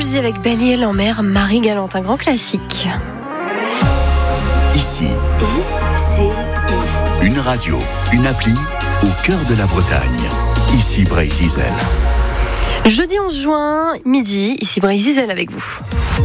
Woolsey avec Belle-Île en mer, Marie Galante, un grand classique. Ici, une radio, une appli au cœur de la Bretagne. Ici Bray-Zizel. Jeudi 11 juin, midi, ici Bray-Zizel avec vous.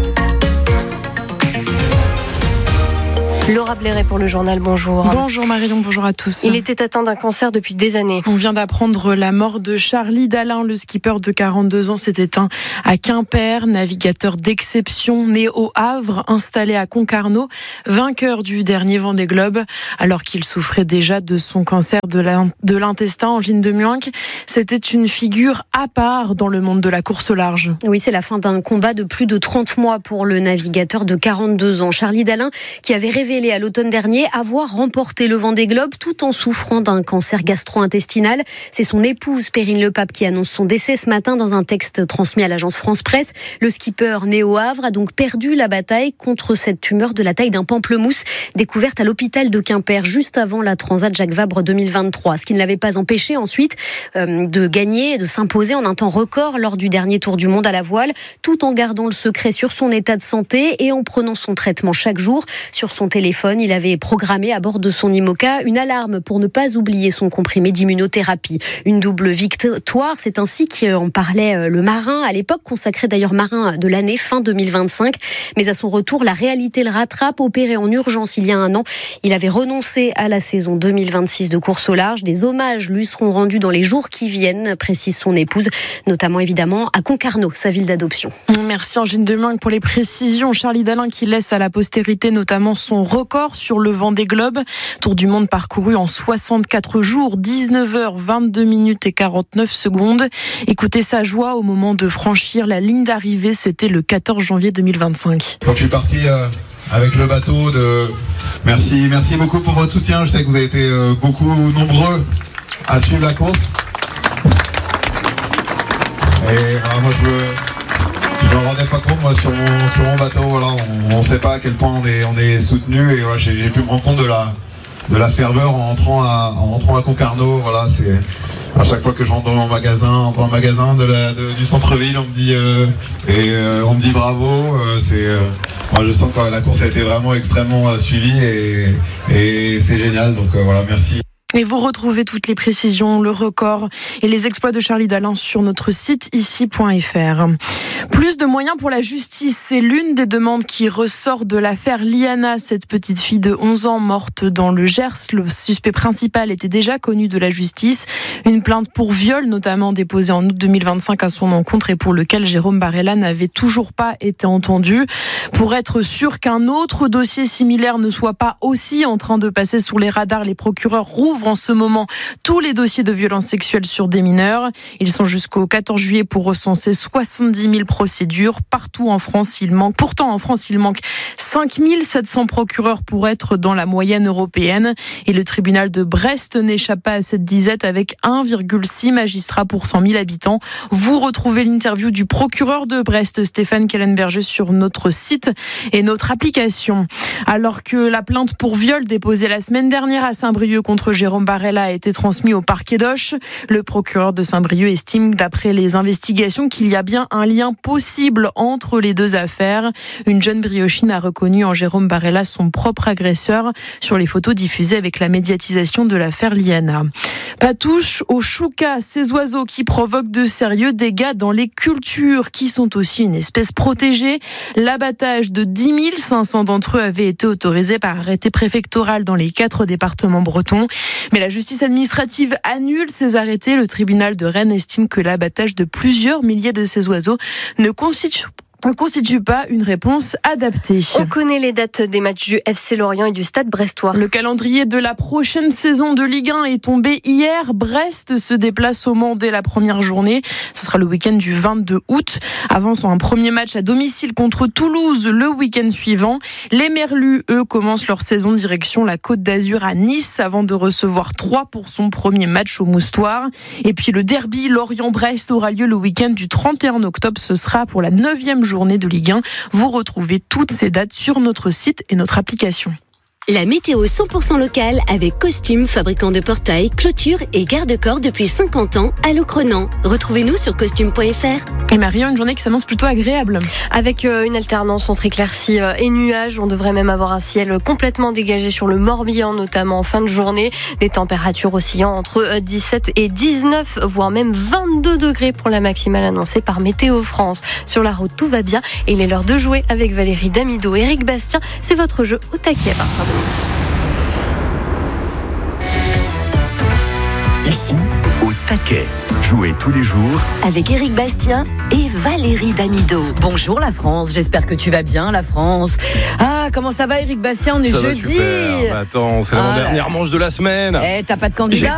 Laura Blairet pour le journal, bonjour. Bonjour Marion, bonjour à tous. Il était atteint d'un cancer depuis des années. On vient d'apprendre la mort de Charlie Dalin, le skipper de 42 ans s'est éteint à Quimper, navigateur d'exception né au Havre, installé à Concarneau, vainqueur du dernier Vendée Globe, alors qu'il souffrait déjà de son cancer de l'intestin, angine de Muenck. C'était une figure à part dans le monde de la course au large. Oui, c'est la fin d'un combat de plus de 30 mois pour le navigateur de 42 ans. Charlie Dalin, qui avait révélé à l'automne dernier avoir remporté le Vendée Globe tout en souffrant d'un cancer gastro-intestinal. C'est son épouse Perrine Lepape qui annonce son décès ce matin dans un texte transmis à l'agence France Presse. Le skipper né au Havre a donc perdu la bataille contre cette tumeur de la taille d'un pamplemousse découverte à l'hôpital de Quimper juste avant la Transat Jacques Vabre 2023. Ce qui ne l'avait pas empêché ensuite de gagner et de s'imposer en un temps record lors du dernier Tour du Monde à la voile, tout en gardant le secret sur son état de santé et en prenant son traitement chaque jour. Sur son téléphone, il avait programmé à bord de son IMOCA une alarme pour ne pas oublier son comprimé d'immunothérapie. Une double victoire, c'est ainsi qu'en parlait le marin à l'époque, consacré d'ailleurs marin de l'année fin 2025. Mais à son retour, la réalité le rattrape. Opéré en urgence il y a un an, il avait renoncé à la saison 2026 de course au large. Des hommages lui seront rendus dans les jours qui viennent, précise son épouse, notamment évidemment à Concarneau, sa ville d'adoption. Merci Angine de Muenck pour les précisions. Charlie Dalin qui laisse à la postérité notamment son record sur le Vendée Globe. Tour du monde parcouru en 64 jours, 19h22 minutes et 49 secondes. Écoutez sa joie au moment de franchir la ligne d'arrivée, c'était le 14 janvier 2025. Quand je suis parti avec le bateau, merci beaucoup pour votre soutien. Je sais que vous avez été beaucoup nombreux à suivre la course. Et voilà, moi je me rendais pas compte, moi, sur mon bateau, voilà, on sait pas à quel point on est soutenu, et voilà, j'ai pu me rendre compte de la ferveur en rentrant à Concarneau. Voilà, c'est à chaque fois que je rentre dans un magasin du centre-ville, on me dit bravo. Moi, je sens que la course a été vraiment extrêmement suivie et c'est génial. Donc voilà, merci. Et vous retrouvez toutes les précisions, le record et les exploits de Charlie Dalin sur notre site ici.fr. Plus de moyens pour la justice, c'est l'une des demandes qui ressort de l'affaire Liana, cette petite fille de 11 ans morte dans le Gers. Le suspect principal était déjà connu de la justice. Une plainte pour viol, notamment déposée en août 2025 à son encontre et pour lequel Jérôme Barella n'avait toujours pas été entendu. Pour être sûr qu'un autre dossier similaire ne soit pas aussi en train de passer sous les radars, les procureurs rouvrent en ce moment tous les dossiers de violences sexuelles sur des mineurs. Ils sont jusqu'au 14 juillet pour recenser 70 000 procédures. Partout en France, Pourtant, en France, il manque 5 700 procureurs pour être dans la moyenne européenne. Et le tribunal de Brest n'échappe pas à cette disette avec 1,6 magistrats pour 100 000 habitants. Vous retrouvez l'interview du procureur de Brest, Stéphane Kellenberger, sur notre site et notre application. Alors que la plainte pour viol déposée la semaine dernière à Saint-Brieuc contre Jérôme Barella a été transmise au parquet d'Auch, le procureur de Saint-Brieuc estime, d'après les investigations, qu'il y a bien un lien possible entre les deux affaires. Une jeune briochine a reconnu en Jérôme Barella son propre agresseur sur les photos diffusées avec la médiatisation de l'affaire Liana. Patouche aux choucas, ces oiseaux qui provoquent de sérieux dégâts dans les cultures, qui sont aussi une espèce protégée. L'abattage de 10 500 d'entre eux avait été autorisé par arrêté préfectoral dans les 4 départements bretons. Mais la justice administrative annule ces arrêtés. Le tribunal de Rennes estime que l'abattage de plusieurs milliers de ces oiseaux ne constitue pas une réponse adaptée. On connaît les dates des matchs du FC Lorient et du Stade Brestois. Le calendrier de la prochaine saison de Ligue 1 est tombé hier. Brest se déplace au Mans dès la première journée. Ce sera le week-end du 22 août. Avançant un premier match à domicile contre Toulouse le week-end suivant. Les Merlus, eux, commencent leur saison direction la Côte d'Azur à Nice avant de recevoir Troyes pour son premier match au Moustoir. Et puis le derby Lorient-Brest aura lieu le week-end du 31 octobre. Ce sera pour la 9e journée de Ligue 1. Vous retrouvez toutes ces dates sur notre site et notre application. La météo 100% locale avec Costume, fabricant de portails, clôtures et garde-corps depuis 50 ans à Locronan. Retrouvez-nous sur costume.fr. Et Marion, une journée qui s'annonce plutôt agréable. Avec une alternance entre éclaircies et nuages, on devrait même avoir un ciel complètement dégagé sur le Morbihan, notamment en fin de journée. Des températures oscillant entre 17 et 19, voire même 22 degrés pour la maximale annoncée par Météo France. Sur la route, tout va bien et il est l'heure de jouer avec Valérie Damido et Eric Bastien. C'est votre jeu au taquet à partir de Ici, au taquet. Jouez tous les jours avec Eric Bastien et Valérie Damido. Bonjour la France, j'espère que tu vas bien la France. Ah, comment ça va Eric Bastien, on est ça jeudi. Attends, c'est l'avant-dernière manche de la semaine. T'as pas de candidat?